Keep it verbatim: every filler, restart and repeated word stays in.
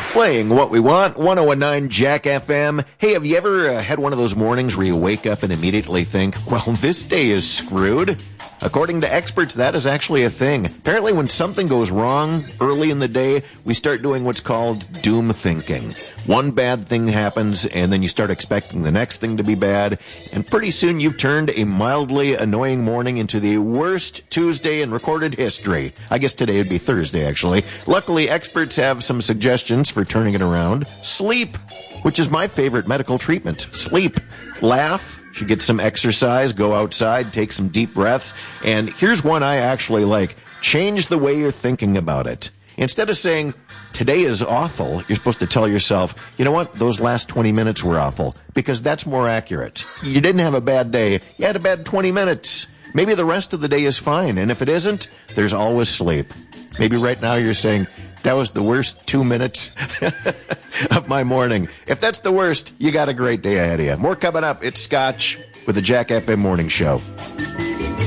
Playing what we want, one oh one point nine Jack F M. Hey, have you ever uh, had one of those mornings where you wake up and immediately think, well, this day is screwed? According to experts, that is actually a thing. Apparently, when something goes wrong early in the day, we start doing what's called doom thinking. One bad thing happens, and then you start expecting the next thing to be bad, and pretty soon you've turned a mildly annoying morning into the worst Tuesday in recorded history. I guess today would be Thursday, actually. Luckily, experts have some suggestions for turning it around. Sleep, which is my favorite medical treatment. Sleep. Laugh. Should get some exercise, go outside, take some deep breaths. And here's one I actually like. Change the way you're thinking about it. Instead of saying, today is awful, you're supposed to tell yourself, you know what, those last twenty minutes were awful. Because that's more accurate. You didn't have a bad day, you had a bad twenty minutes. Maybe the rest of the day is fine. And if it isn't, there's always sleep. Maybe right now you're saying, that was the worst two minutes of my morning. If that's the worst, you got a great day ahead of you. More coming up. It's Scotch with the Jack F M Morning Show.